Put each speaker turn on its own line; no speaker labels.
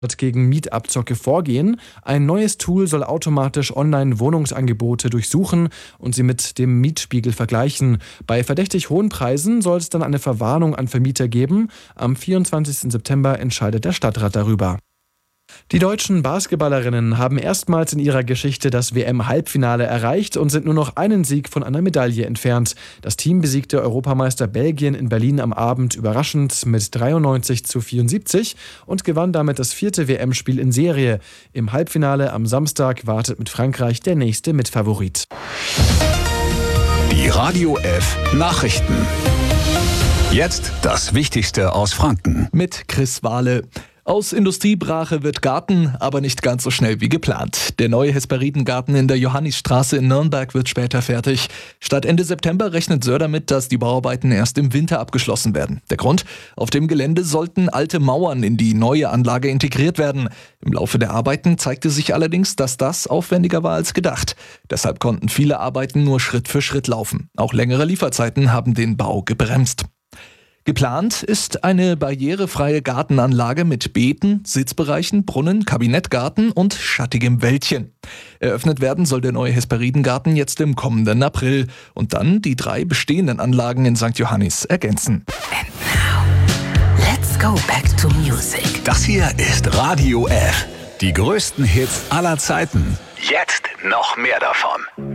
wird gegen Mietabzocke vorgehen. Ein neues Tool soll automatisch Online-Wohnungsangebote durchsuchen und sie mit dem Mietspiegel vergleichen. Bei verdächtig hohen Preisen soll es dann eine Verwarnung an Vermieter geben. Am 24. September entscheidet der Stadtrat darüber. Die deutschen Basketballerinnen haben erstmals in ihrer Geschichte das WM-Halbfinale erreicht und sind nur noch einen Sieg von einer Medaille entfernt. Das Team besiegte Europameister Belgien in Berlin am Abend überraschend mit 93:74 und gewann damit das 4. WM-Spiel in Serie. Im Halbfinale am Samstag wartet mit Frankreich der nächste Mitfavorit.
Die Radio F Nachrichten. Jetzt das Wichtigste aus Franken.
Mit Chris Wahle. Aus Industriebrache wird Garten, aber nicht ganz so schnell wie geplant. Der neue Hesperidengarten in der Johannisstraße in Nürnberg wird später fertig. Statt Ende September rechnet Söder damit, dass die Bauarbeiten erst im Winter abgeschlossen werden. Der Grund? Auf dem Gelände sollten alte Mauern in die neue Anlage integriert werden. Im Laufe der Arbeiten zeigte sich allerdings, dass das aufwendiger war als gedacht. Deshalb konnten viele Arbeiten nur Schritt für Schritt laufen. Auch längere Lieferzeiten haben den Bau gebremst. Geplant ist eine barrierefreie Gartenanlage mit Beeten, Sitzbereichen, Brunnen, Kabinettgarten und schattigem Wäldchen. Eröffnet werden soll der neue Hesperidengarten jetzt im kommenden April und dann die 3 bestehenden Anlagen in St. Johannis ergänzen.
And now, let's go back to music.
Das hier ist Radio F. Die größten Hits aller Zeiten. Jetzt noch mehr davon.